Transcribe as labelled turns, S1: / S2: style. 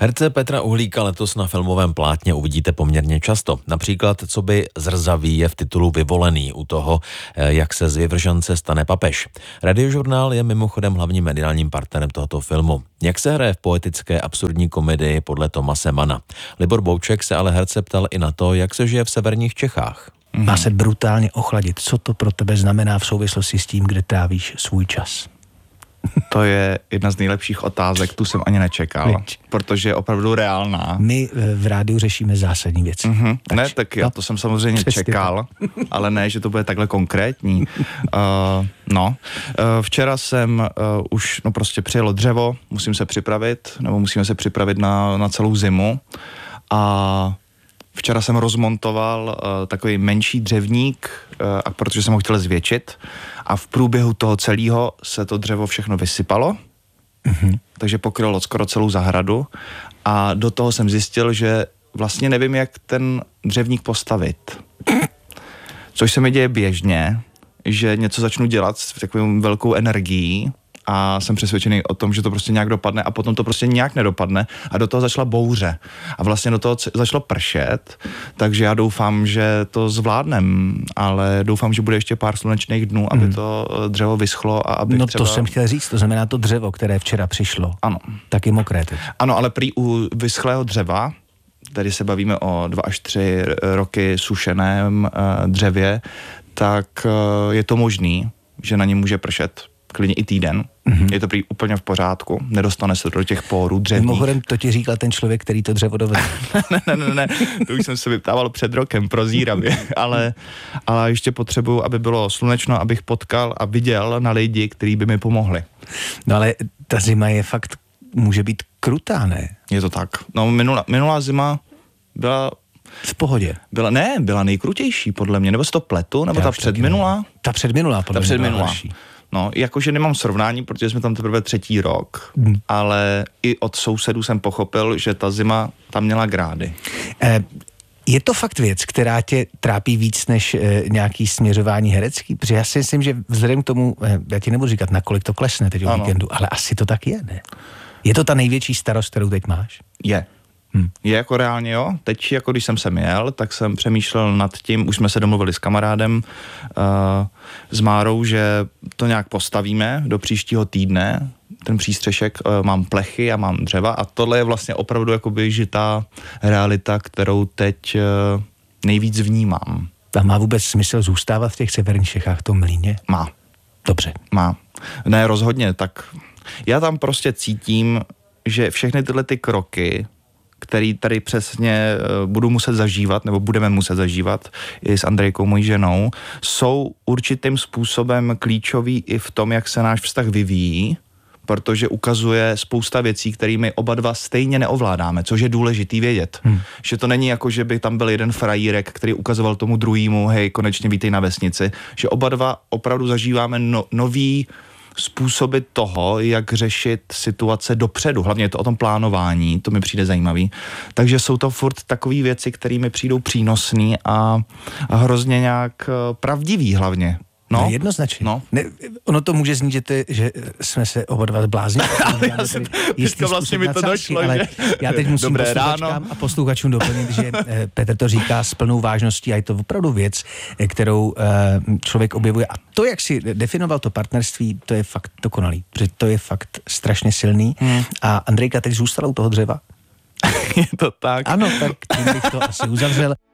S1: Herce Petra Uhlíka letos na filmovém plátně uvidíte poměrně často. Například, co by zrzavý je v titulu Vyvolený u toho, jak se z vyvržence stane papež. Radiožurnál je mimochodem hlavním mediálním partnerem tohoto filmu. Jak se hraje v poetické absurdní komedii podle Tomase Manna. Libor Bouček se ale herce ptal i na to, jak se žije v severních Čechách.
S2: Má se brutálně ochladit. Co to pro tebe znamená v souvislosti s tím, kde trávíš svůj čas?
S3: To je jedna z nejlepších otázek, tu jsem ani nečekal, protože je opravdu reálná.
S2: My v rádiu řešíme zásadní věci.
S3: Ne, tak já to jsem samozřejmě čekal, ale ne, že to bude takhle konkrétní. Včera jsem prostě přijelo dřevo, musíme se připravit na celou zimu a včera jsem rozmontoval takový menší dřevník, protože jsem ho chtěl zvětšit a v průběhu toho celého se to dřevo všechno vysypalo, takže pokrylo skoro celou zahradu a do toho jsem zjistil, že vlastně nevím, jak ten dřevník postavit. Což se mi děje běžně, že něco začnu dělat s takovou velkou energií a jsem přesvědčený o tom, že to prostě nějak dopadne a potom to prostě nějak nedopadne a do toho začala bouře a vlastně do toho začalo pršet, takže já doufám, že to zvládnem, ale doufám, že bude ještě pár slunečných dnů, aby to dřevo vyschlo a aby
S2: to jsem chtěl říct, to znamená to dřevo, které včera přišlo.
S3: Ano.
S2: Taky mokré teď.
S3: Ano, ale prý u vyschlého dřeva, tady se bavíme o 2 až 3 roky sušeném dřevě, tak je to možný, že na něm může pršet klidně i týden. Je to prý úplně v pořádku, nedostane se do těch pórů dřevních.
S2: Mimochodem to ti říkal ten člověk, který to dřevo dovedl.
S3: ne, to už jsem se vyptával před rokem prozíravě, ale ještě potřebuju, aby bylo slunečno, abych potkal a viděl na lidi, kteří by mi pomohli.
S2: No ale ta zima je fakt, může být krutá, ne?
S3: Je to tak. No minulá zima byla
S2: v pohodě.
S3: Byla nejkrutější podle mě, nebo to pletu, nebo ta předminulá?
S2: Ta předminulá podle mě byla horší.
S3: No, jakože nemám srovnání, protože jsme tam teprve 3. rok, ale i od sousedů jsem pochopil, že ta zima tam měla grády.
S2: Je to fakt věc, která tě trápí víc než nějaký směřování herecký? Protože já si myslím, že vzhledem k tomu, já ti nebudu říkat, nakolik to klesne teď o víkendu, ale asi to tak je, ne? Je to ta největší starost, kterou teď máš?
S3: Je. Je jako reálně, jo. Teď, jako když jsem sem jel, tak jsem přemýšlel nad tím, už jsme se domluvili s kamarádem, s Márou, že to nějak postavíme do příštího týdne, ten přístřešek, mám plechy a mám dřeva a tohle je vlastně opravdu jakoby žitá realita, kterou teď nejvíc vnímám.
S2: A má vůbec smysl zůstávat v těch severních Čechách, v tom Mlýně?
S3: Má.
S2: Dobře.
S3: Má. Ne, rozhodně, tak já tam prostě cítím, že všechny tyhle ty kroky, který tady přesně budu muset zažívat, nebo budeme muset zažívat i s Andrejkou, mojí ženou, jsou určitým způsobem klíčový i v tom, jak se náš vztah vyvíjí, protože ukazuje spousta věcí, kterými oba dva stejně neovládáme, což je důležitý vědět. Že to není jako, že by tam byl jeden frajírek, který ukazoval tomu druhému, hej, konečně vítej na vesnici, že oba dva opravdu zažíváme nový způsoby toho, jak řešit situace dopředu. Hlavně je to o tom plánování, to mi přijde zajímavý. Takže jsou to furt takové věci, které mi přijdou přínosný a hrozně nějak pravdivý hlavně.
S2: No, jednoznačně. No. Ne, ono to může znít, že jsme se oba dva zbláznili.
S3: Teďka vlastně mi to došlo.
S2: Ale já teď musím posluchačkám a posluchačům doplnit, že Petr to říká s plnou vážností a je to opravdu věc, kterou člověk objevuje. A to, jak si definoval to partnerství, to je fakt dokonalý. Protože to je fakt strašně silný. A Andrejka teď zůstala u toho dřeva.
S3: Je to tak.
S2: Ano, tak tím bych to asi uzavřel.